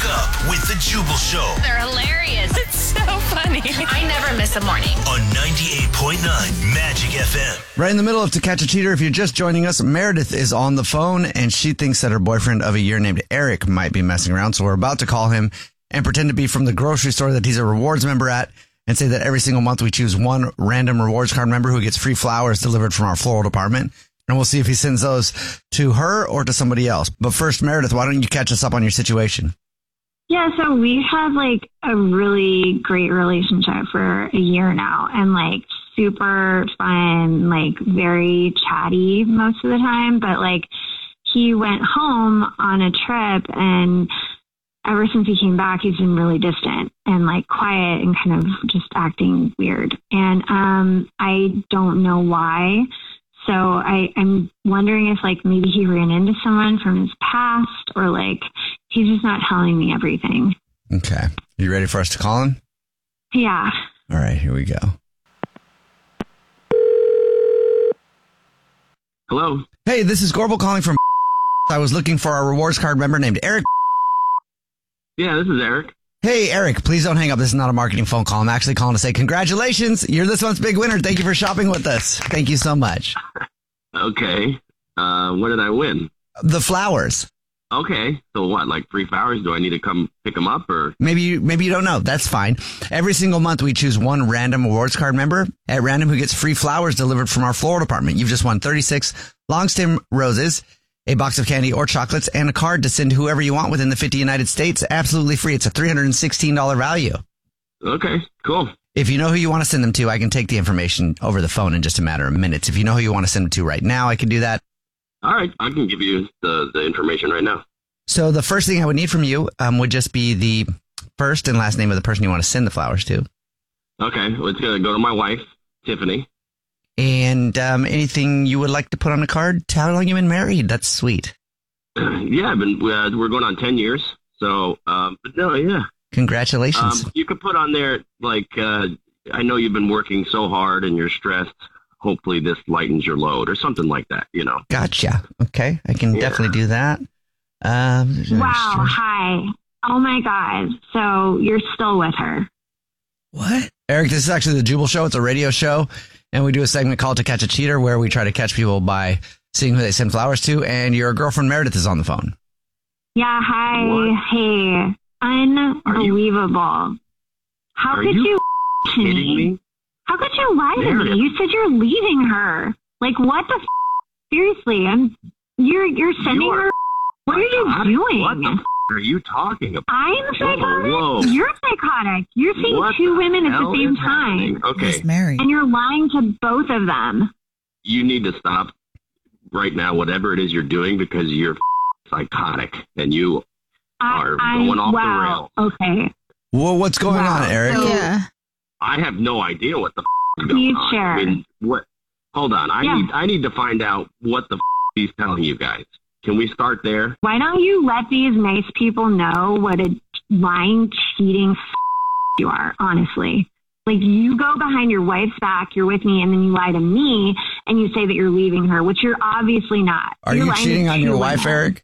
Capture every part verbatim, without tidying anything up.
up with the Jubal Show They're hilarious. It's so funny. I never miss a morning. on ninety-eight point nine Magic F M. Right in the middle of To Catch a Cheater, if you're just joining us, Meredith is on the phone, and she thinks that her boyfriend of a year named Eric might be messing around. So we're about to call him and pretend to be from the grocery store that he's a rewards member at and say that every single month we choose one random rewards card member who gets free flowers delivered from our floral department. And we'll see if he sends those to her or to somebody else. But first, Meredith, why don't you catch us up on your situation? Yeah, so we've had like a really great relationship for a year now, and like super fun, like very chatty most of the time. But like he went home on a trip, and ever since he came back, he's been really distant and like quiet and kind of just acting weird. And um, I don't know why. So I, I'm wondering if like maybe he ran into someone from his past, or like he's just not telling me everything. Okay. You ready for us to call him? Yeah. All right, here we go. Hello. Hey, this is Gorbel calling from I was looking for a rewards card member named Eric. Yeah, this is Eric. Hey, Eric, please don't hang up. This is not a marketing phone call. I'm actually calling to say congratulations. You're this month's big winner. Thank you for shopping with us. Thank you so much. Okay. Uh, what did I win? The flowers. Okay. So what, like free flowers? Do I need to come pick them up, or? Maybe you, maybe you don't know. That's fine. Every single month we choose one random rewards card member at random who gets free flowers delivered from our floral department. You've just won thirty-six long stem roses, a box of candy or chocolates, and a card to send to whoever you want within the fifty United States. Absolutely free. It's a three hundred sixteen dollars value. Okay, cool. If you know who you want to send them to, I can take the information over the phone in just a matter of minutes. If you know who you want to send them to right now, I can do that. All right, I can give you the, the information right now. So the first thing I would need from you um, would just be the first and last name of the person you want to send the flowers to. Okay, well, it's going to go to my wife, Tiffany. And um, anything you would like to put on the card? How long you been married? That's sweet. Yeah, I've been, uh, we're going on ten years. So, um, but no, yeah. Congratulations. Um, you could put on there, like, uh, I know you've been working so hard and you're stressed. Hopefully this lightens your load, or something like that, you know. Gotcha. Okay, I can Yeah. definitely do that. Um, Wow. Hi. Oh my God. So you're still with her? What? Eric, this is actually the Jubal Show. It's a radio show, and we do a segment called To Catch a Cheater where we try to catch people by seeing who they send flowers to, and your girlfriend Meredith is on the phone. Yeah. Hi. What? Hey. Unbelievable. How Are could you you to Kidding me? How could you lie to Meredith. me? You said you're leaving her. Like, what the f- Seriously, I'm, you're, you're sending You are- her. What are you God, doing? What the f- are you talking about? I'm psychotic. whoa. You're psychotic. You're seeing What two the women at the hell same is time. happening? Okay, He's married. And you're lying to both of them. you need to stop right now, whatever it is you're doing, because you're f- psychotic and you I, are I'm, going off wow. the rails. Okay. Well, what's going Wow. on, Eric? So- Yeah. I have no idea what the f- is going Please on. share. I mean, what? Hold on, I Yeah. need I need to find out what the f- he's telling you guys. Can we start there? Why don't you let these nice people know what a lying, cheating f- you are, honestly? Like, you go behind your wife's back, you're with me, and then you lie to me, and you say that you're leaving her, which you're obviously not. Are You're you lying to cheating on two your wife, women. Eric?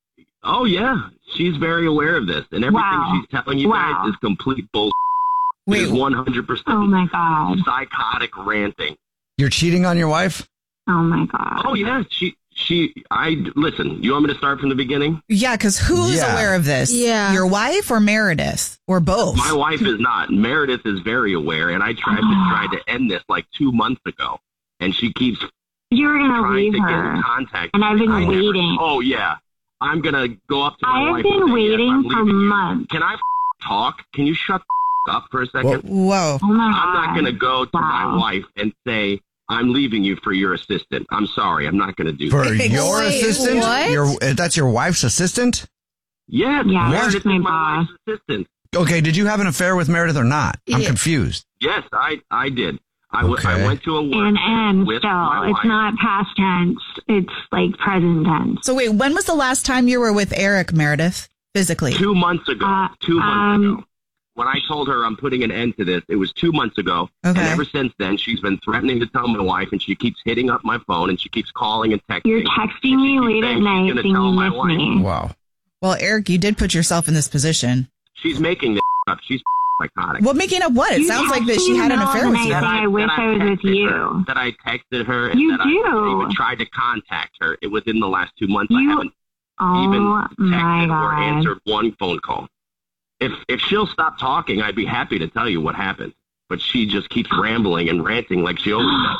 Oh yeah, she's very aware of this, and everything Wow. she's telling you Wow. guys is complete bull. Wait. It is one hundred percent Oh, my God. psychotic ranting. You're cheating on your wife? Oh, my God. Oh yeah, she she. I listen. You want me to start from the beginning? Yeah, because who's Yeah. aware of this? Yeah. Your wife or Meredith? Or both? My wife is not. Meredith is very aware, and I tried to try to end this like two months ago, and she keeps You were going to trying leave to get her. in contact. And I've been I never- waiting. oh yeah, I'm gonna go up to my I have wife. been and say, yes, waiting I'm for leaving you. months. Can I f- talk? Can you shut f- up for a second? Whoa. Oh, my I'm God. not gonna go to my Wow. wife and say I'm leaving you for your assistant. I'm sorry, I'm not gonna do For that. your Wait, assistant? what? Your uh, that's your wife's assistant? Yes, Yeah, Meredith that's my is my boss. wife's assistant. Okay, did you have an affair with Meredith or not? I'm Yeah. confused. Yes, I I did. I, w- Okay. I went to a work And and with still, my it's wife. not past tense. It's like present tense. So wait, when was the last time you were with Eric, Meredith? Physically? Two months ago. Uh, two months um, ago. When I told her I'm putting an end to this, it was two months ago. Okay. And ever since then, she's been threatening to tell my wife, and she keeps hitting up my phone, and she keeps calling and texting. You're texting me She keeps late saying at she's night gonna saying tell you my miss wife. me. Wow. Well, Eric, you did put yourself in this position. She's making this up. She's psychotic. Well, making up what? It You sounds like that text she me had an in the affair middle with of you. the night. I wish that I was with texted you. her, that I texted her and You that do. I even tried to contact her. It within the last two months. I You- haven't Oh even my texted or God. answered one phone call. If if she'll stop talking, I'd be happy to tell you what happened. But she just keeps rambling and ranting like she always does.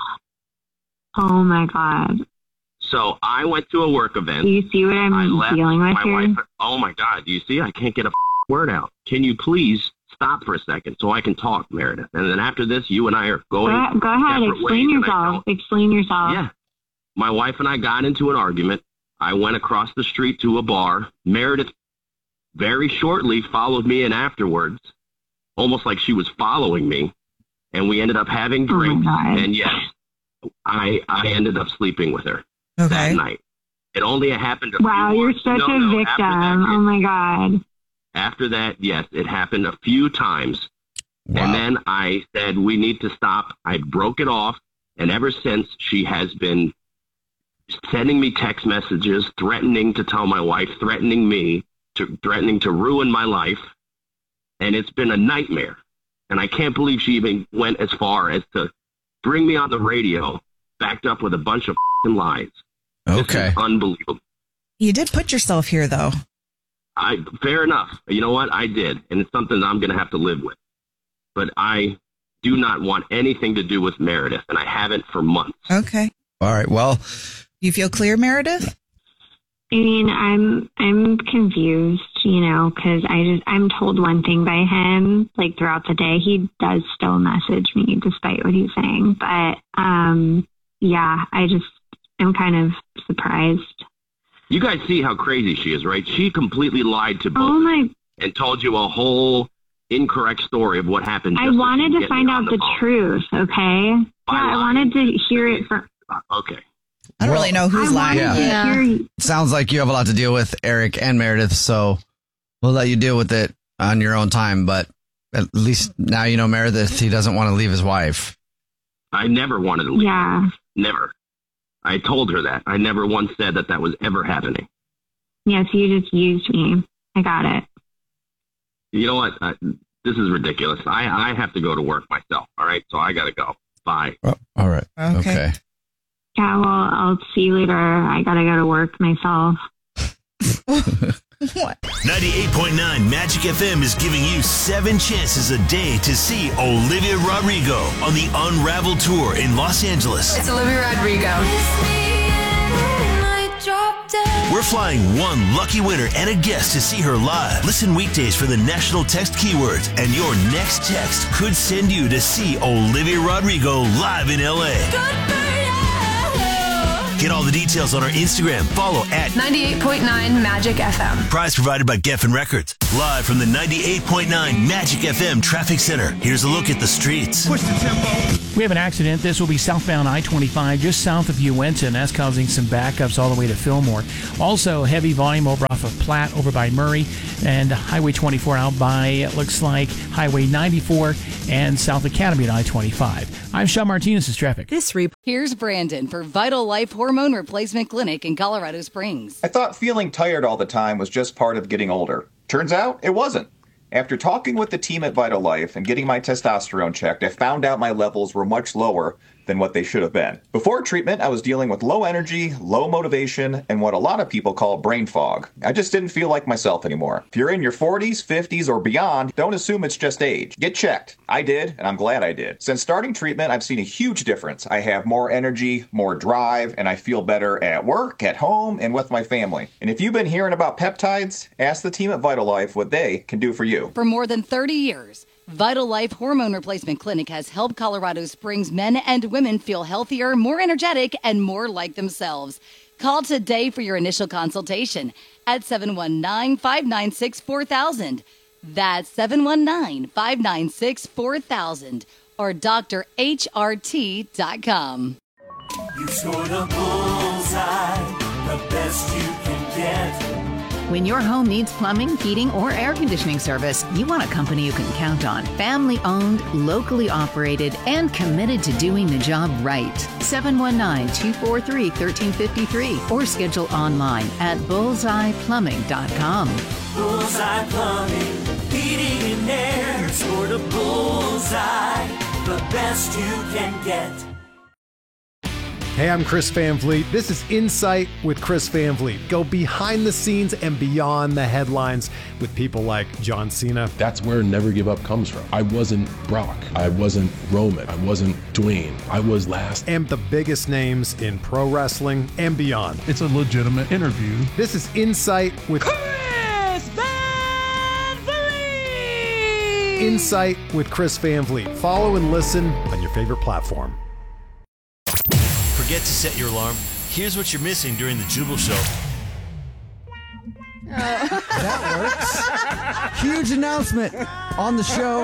Oh my God. So I went to a work event. Do you see what I'm I left dealing with my here? wife. Oh my God! Do you see? I can't get a word out. Can you please stop for a second so I can talk, Meredith? And then after this, you and I are Go, going. ahead- go ahead. separate Explain ways, and I yourself. don't- Explain yourself. Yeah. My wife and I got into an argument. I went across the street to a bar. Meredith very shortly followed me in afterwards, almost like she was following me. And we ended up having Oh my drinks. God. And yes, I I ended up sleeping with her that Okay. night. It only happened a Wow, few you're months- such no, a no, victim. After that, Oh my God. after that, yes, it happened a few times. Wow. And then I said, we need to stop. I broke it off. And ever since, she has been sending me text messages, threatening to tell my wife, threatening me, to threatening to ruin my life. And it's been a nightmare. And I can't believe she even went as far as to bring me on the radio, backed up with a bunch of f***ing lies. This Okay. is unbelievable. You did put yourself here, though. I fair enough. You know what? I did, and it's something I'm going to have to live with. But I do not want anything to do with Meredith, and I haven't for months. Okay. All right. Well, You feel clear, Meredith? I mean, I'm I'm confused, you know, because I just I'm told one thing by him, like throughout the day. He does still message me despite what he's saying, but um, yeah, I just am kind of surprised. You guys see how crazy she is, right? She completely lied to both Oh my! and told you a whole incorrect story of what happened. I just so she wanted could to get find me on out the phone. truth. Okay, By yeah, I lying. wanted to hear it from. Okay. I don't Well, really know who's I lying. wanted Yeah. to hear. sounds like you have a lot to deal with, Eric and Meredith, so we'll let you deal with it on your own time. But at least now you know Meredith, he doesn't want to leave his wife. I never wanted to leave. Yeah, Never. I told her that. I never once said that that was ever happening. yeah. So you just used me. I got it. You know what? I, this is ridiculous. I, I have to go to work myself. All right. So I got to go. Bye. Oh, all right. Okay. Okay. Yeah, well, I'll see you later. I gotta go to work myself. What? ninety-eight point nine Magic F M is giving you seven chances a day to see Olivia Rodrigo on the Unravel Tour in Los Angeles. It's Olivia Rodrigo. We're flying one lucky winner and a guest to see her live. Listen weekdays for the national text keywords, and your next text could send you to see Olivia Rodrigo live in L A. Get all the details on our Instagram. Follow at ninety-eight point nine Magic F M. Prize provided by Geffen Records. Live from the ninety-eight point nine Magic F M Traffic Center. Here's a look at the streets. We have an accident. This will be southbound I twenty-five just south of Uinta, and that's causing some backups all the way to Fillmore. Also, heavy volume over off of Platte over by Murray, and Highway twenty-four out by, it looks like, Highway ninety-four and South Academy at I twenty-five. I'm Sean Martinez. This is traffic. This report. Here's Brandon for Vital Life Hormone Replacement Clinic in Colorado Springs. I thought feeling tired all the time was just part of getting older. Turns out it wasn't. After talking with the team at Vital Life and getting my testosterone checked, I found out my levels were much lower than what they should have been. Before treatment, I was dealing with low energy, low motivation, and what a lot of people call brain fog. I just didn't feel like myself anymore. If you're in your forties, fifties, or beyond, don't assume it's just age. Get checked. I did, and I'm glad I did. Since starting treatment, I've seen a huge difference. I have more energy, more drive, and I feel better at work, at home, and with my family. And if you've been hearing about peptides, ask the team at Vital Life what they can do for you. For more than thirty years, Vital Life Hormone Replacement Clinic has helped Colorado Springs men and women feel healthier, more energetic, and more like themselves. Call today for your initial consultation at seven one nine, five nine six, four thousand. That's seven one nine, five nine six, four thousand or D R H R T dot com. You scored a bullseye, the best you can get. When your home needs plumbing, heating, or air conditioning service, you want a company you can count on. Family owned, locally operated, and committed to doing the job right. seven one nine, two four three, one three five three or schedule online at bullseye plumbing dot com. Bullseye Plumbing, heating and air, sort of bullseye, the best you can get. Hey, I'm Chris Van Vliet. This is Insight with Chris Van Vliet. Go behind the scenes and beyond the headlines with people like John Cena. That's where Never Give Up comes from. I wasn't Brock. I wasn't Roman. I wasn't Dwayne. I was last. And the biggest names in pro wrestling and beyond. It's a legitimate interview. This is Insight with Chris Van Vliet! Insight with Chris Van Vliet. Follow and listen on your favorite platform. Forget to set your alarm. Here's what you're missing during the Jubal Show. That works. Huge announcement on the show.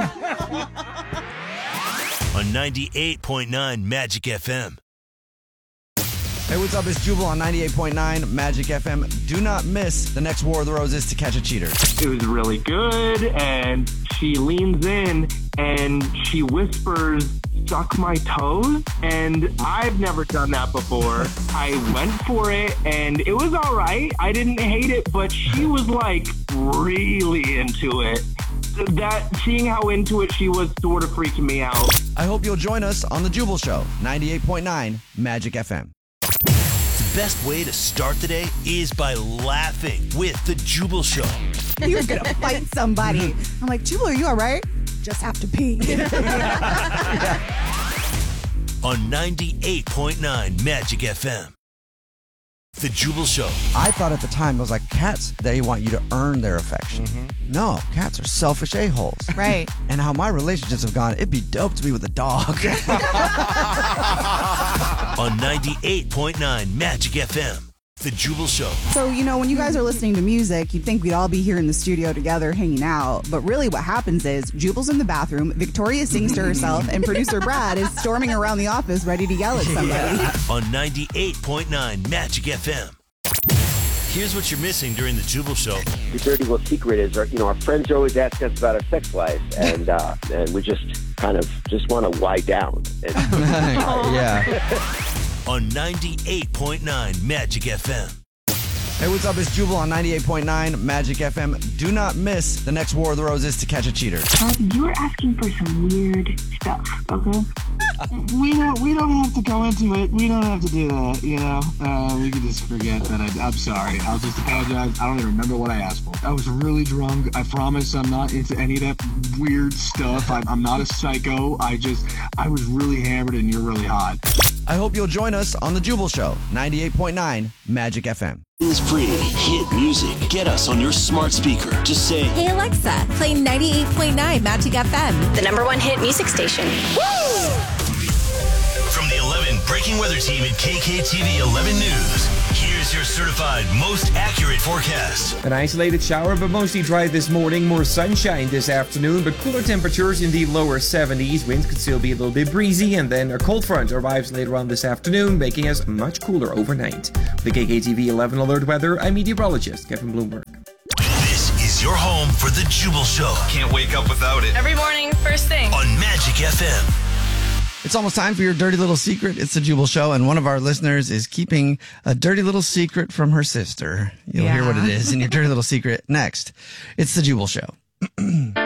On ninety-eight point nine Magic F M. Hey, what's up? It's Jubal on ninety-eight point nine Magic F M. Do not miss the next War of the Roses to catch a cheater. It was really good, and she leans in and she whispers, "Suck my toes," and I've never done that before. I went for it, and it was all right. I didn't hate it, but she was like really into it. That seeing how into it she was sort of freaking me out. I hope you'll join us on the Jubal Show, ninety-eight point nine Magic F M. The best way to start the day is by laughing with the Jubal Show. You're gonna fight somebody. I'm like, Jubal, are you all right? Just have to pee. On ninety-eight point nine Magic F M. The Jubal Show. I thought at the time, it was like, cats, they want you to earn their affection. Mm-hmm. No, cats are selfish a-holes. Right. And how my relationships have gone, it'd be dope to be with a dog. On ninety-eight point nine Magic F M. The Jubal Show. So, you know, when you guys are listening to music, you'd think we'd all be here in the studio together hanging out. But really what happens is Jubal's in the bathroom, Victoria sings to herself, and producer Brad is storming around the office ready to yell at somebody. Yeah. On ninety-eight point nine Magic F M. Here's what you're missing during the Jubal Show. The dirty little secret is, our, you know, our friends always ask us about our sex life, and uh, and we just kind of just want to lie down. And, yeah. On ninety-eight point nine Magic F M. Hey, what's up? It's Jubal on ninety-eight point nine Magic F M. Do not miss the next War of the Roses to catch a cheater. Uh, you were asking for some weird stuff, okay? We don't. We don't have to go into it. We don't have to do that. You know, uh, we can just forget that. I, I'm sorry. I'll just apologize. I don't even remember what I asked for. I was really drunk. I promise. I'm not into any of that weird stuff. I'm, I'm not a psycho. I just. I was really hammered, and you're really hot. I hope you'll join us on the Jubal Show, ninety-eight point nine Magic F M. It's free. Hit music. Get us on your smart speaker. Just say, "Hey Alexa, play ninety-eight point nine Magic F M." The number one hit music station. Woo! From the eleven Breaking Weather Team at K K T V eleven News, here's your certified most accurate forecast. An isolated shower, but mostly dry this morning. More sunshine this afternoon, but cooler temperatures in the lower seventies. Winds could still be a little bit breezy, and then a cold front arrives later on this afternoon, making us much cooler overnight. With the K K T V eleven Alert Weather, I'm meteorologist Kevin Bloomberg. This is your home for the Jubal Show. Can't wake up without it. Every morning, first thing. On Magic F M. It's almost time for your dirty little secret. It's the Jubal Show, and one of our listeners is keeping a dirty little secret from her sister. You'll Yeah. hear what it is in your dirty little secret next. It's the Jubal Show.